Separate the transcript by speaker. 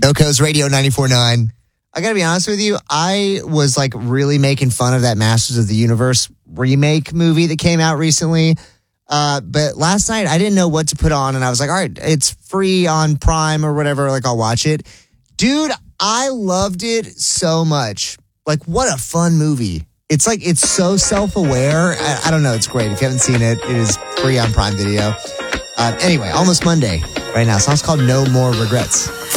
Speaker 1: Coco's Radio 94.9. I gotta be honest with you, I was like really making fun of that Masters of the Universe remake movie that came out recently. But last night I didn't know what to put on, and I was like, all right, it's free on Prime or whatever, like I'll watch it. Dude, I loved it so much. Like, what a fun movie. It's like, it's so self-aware. I don't know, it's great. If you haven't seen it, it is free on Prime Video. Anyway, almost Monday right now. The song's called No More Regrets.